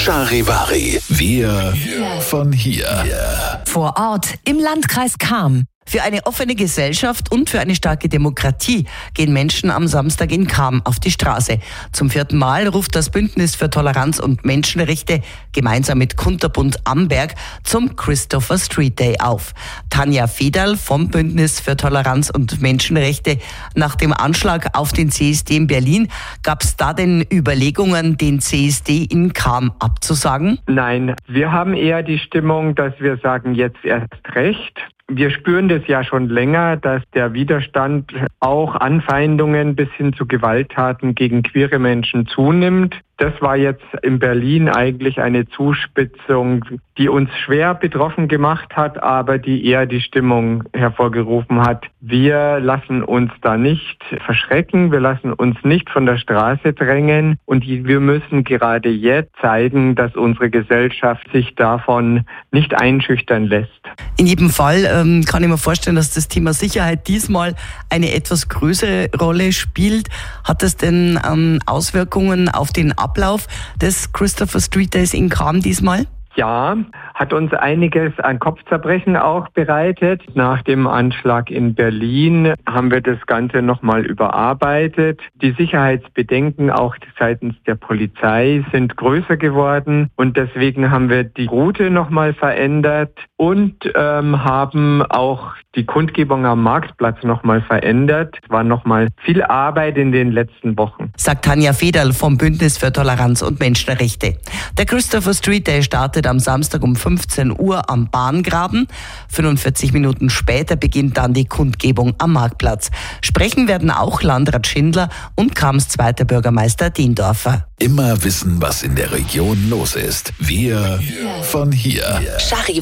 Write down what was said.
Charivari. Wir von hier. Vor Ort im Landkreis Cham. Für eine offene Gesellschaft und für eine starke Demokratie gehen Menschen am Samstag in Cham auf die Straße. Zum 4. Mal ruft das Bündnis für Toleranz und Menschenrechte gemeinsam mit Kunterbund Amberg zum Christopher Street Day auf. Tanja Federl vom Bündnis für Toleranz und Menschenrechte. Nach dem Anschlag auf den CSD in Berlin, gab es da denn Überlegungen, den CSD in Cham abzusagen? Nein, wir haben eher die Stimmung, dass wir sagen, jetzt erst recht. Wir spüren das ja schon länger, dass der Widerstand auch Anfeindungen bis hin zu Gewalttaten gegen queere Menschen zunimmt. Das war jetzt in Berlin eigentlich eine Zuspitzung, die uns schwer betroffen gemacht hat, aber die eher die Stimmung hervorgerufen hat. Wir lassen uns da nicht verschrecken, wir lassen uns nicht von der Straße drängen und wir müssen gerade jetzt zeigen, dass unsere Gesellschaft sich davon nicht einschüchtern lässt. In jedem Fall kann ich mir vorstellen, dass das Thema Sicherheit diesmal eine etwas größere Rolle spielt. Hat das denn Auswirkungen auf den Ablauf des Christopher Street Days in Cham diesmal? Ja, hat uns einiges an Kopfzerbrechen auch bereitet. Nach dem Anschlag in Berlin haben wir das Ganze nochmal überarbeitet. Die Sicherheitsbedenken auch seitens der Polizei sind größer geworden und deswegen haben wir die Route nochmal verändert und haben auch die Kundgebung am Marktplatz nochmal verändert. Es war nochmal viel Arbeit in den letzten Wochen. Sagt Tanja Federl vom Bündnis für Toleranz und Menschenrechte. Der Christopher Street Day startet am Samstag um 15 Uhr am Bahngraben. 45 Minuten später beginnt dann die Kundgebung am Marktplatz. Sprechen werden auch Landrat Schindler und Chams zweiter Bürgermeister Diendorfer. Immer wissen, was in der Region los ist. Wir von hier.